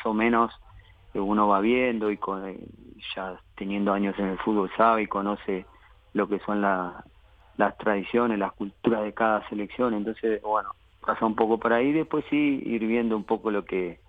más o menos uno va viendo y ya teniendo años en el fútbol sabe y conoce lo que son las tradiciones, las culturas de cada selección. Entonces, bueno, pasa un poco por ahí, después sí ir viendo un poco